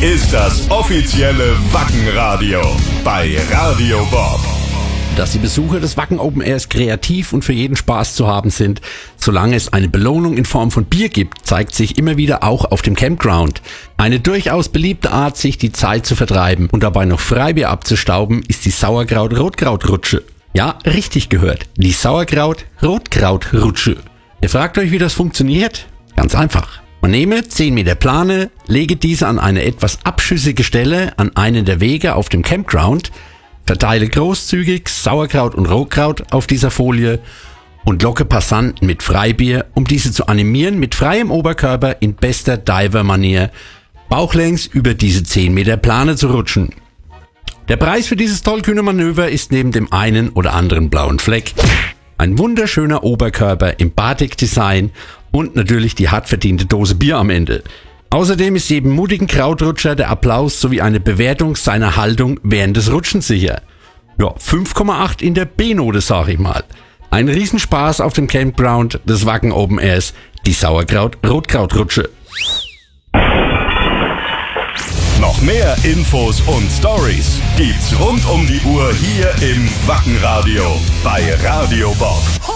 ist das offizielle Wackenradio bei Radio Bob. Dass die Besucher des Wacken Open Airs kreativ und für jeden Spaß zu haben sind, solange es eine Belohnung in Form von Bier gibt, zeigt sich immer wieder auch auf dem Campground. Eine durchaus beliebte Art, sich die Zeit zu vertreiben und dabei noch Freibier abzustauben, ist die Sauerkraut-Rotkraut-Rutsche. Ja, richtig gehört, die Sauerkraut-Rotkraut-Rutsche. Ihr fragt euch, wie das funktioniert? Ganz einfach. Man nehme 10 Meter Plane, lege diese an eine etwas abschüssige Stelle an einen der Wege auf dem Campground, verteile großzügig Sauerkraut und Rotkraut auf dieser Folie und locke Passanten mit Freibier, um diese zu animieren, mit freiem Oberkörper in bester Diver-Manier bauchlängs über diese 10 Meter Plane zu rutschen. Der Preis für dieses tollkühne Manöver ist neben dem einen oder anderen blauen Fleck ein wunderschöner Oberkörper im Batik-Design und natürlich die hart verdiente Dose Bier am Ende. Außerdem ist jedem mutigen Krautrutscher der Applaus sowie eine Bewertung seiner Haltung während des Rutschens sicher. Ja, 5,8 in der B-Note, sag ich mal. Ein Riesenspaß auf dem Campground des Wacken Open Airs, die Sauerkraut-Rotkraut-Rutsche. Noch mehr Infos und Stories gibt's rund um die Uhr hier im Wackenradio bei Radio Bob.